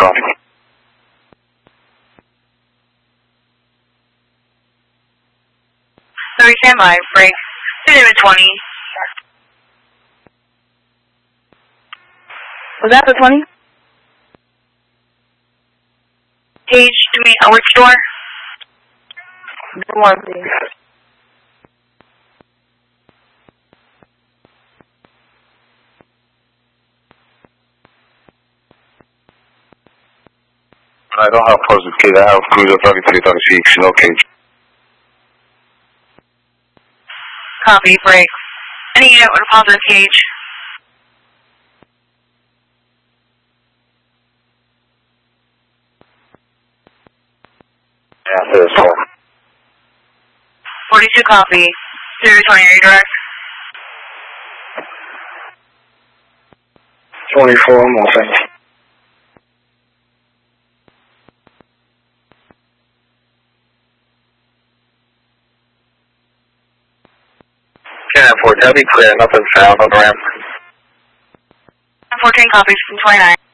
Tony. 30, stand by, break. Minimum 20. Was that the 20? Page, to me, which door? Door 1, please. I don't have positive kid, I have cruiser 3336, no cage. Copy, break. Any unit with a positive cage? Yeah, there's 42, copy. 020, are you direct? 24, I'm all set. Can 4 Debbie clear, nothing found on the ramp. 14, copies from 29.